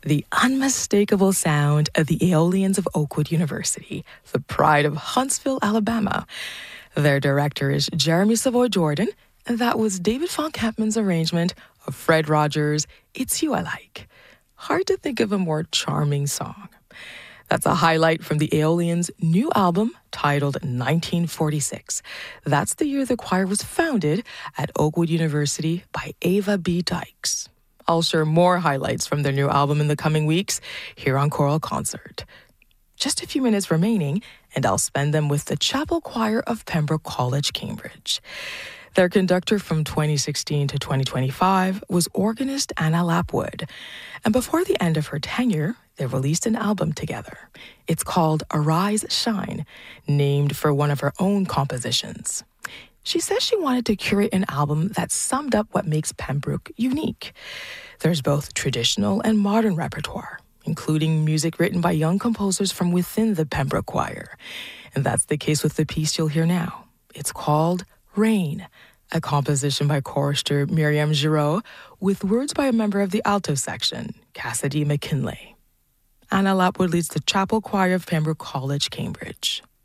the unmistakable sound of the Aeolians of Oakwood University, the pride of Huntsville, Alabama. Their director is Jeremy Savoy Jordan, and that was David Von Kempman's arrangement of Fred Rogers' It's You I Like. Hard to think of a more charming song. That's a highlight from the Aeolians' new album titled 1946. That's the year the choir was founded at Oakwood University by Ava B. Dykes. I'll share more highlights from their new album in the coming weeks here on Choral Concert. Just a few minutes remaining, and I'll spend them with the Chapel Choir of Pembroke College, Cambridge. Their conductor from 2016 to 2025 was organist Anna Lapwood. And before the end of her tenure, they released an album together. It's called Arise Shine, named for one of her own compositions. She says she wanted to curate an album that summed up what makes Pembroke unique. There's both traditional and modern repertoire, including music written by young composers from within the Pembroke Choir. And that's the case with the piece you'll hear now. It's called Rain, a composition by chorister Miriam Giraud, with words by a member of the alto section, Cassidy McKinley. Anna Lapwood leads the Chapel Choir of Pembroke College, Cambridge.